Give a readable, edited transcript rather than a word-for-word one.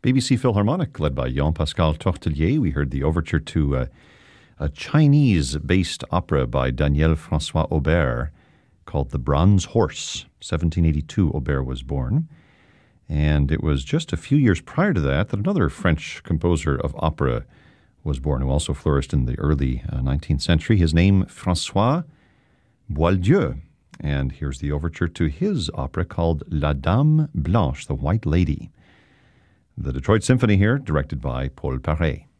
BBC Philharmonic, led by Jean-Pascal Tortelier. We heard the overture to a Chinese-based opera by Daniel François Aubert called The Bronze Horse. 1782, Aubert was born. And it was just a few years prior to that another French composer of opera was born, who also flourished in the early 19th century. His name, François Boieldieu. And here's the overture to his opera called La Dame Blanche, the White Lady. The Detroit Symphony here, directed by Paul Paré.